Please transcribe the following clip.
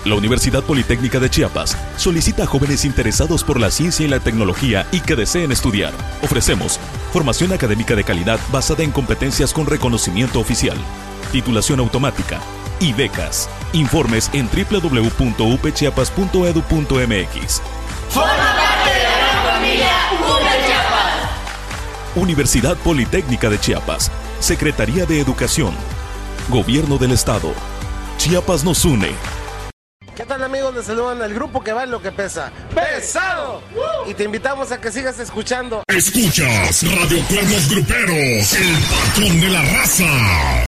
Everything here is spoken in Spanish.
La Universidad Politécnica de Chiapas solicita a jóvenes interesados por la ciencia y la tecnología y que deseen estudiar. Ofrecemos formación académica de calidad basada en competencias con reconocimiento oficial, titulación automática y becas. Informes en www.upchiapas.edu.mx. ¡Forma parte de la gran familia UP Chiapas! Universidad Politécnica de Chiapas, Secretaría de Educación, Gobierno del Estado. Chiapas nos une. ¿Qué tal, amigos? Les saludan el grupo que va en lo que pesa. ¡Pesado! Y te invitamos a que sigas escuchando. Escuchas Radio Cuernos Gruperos, el patrón de la raza.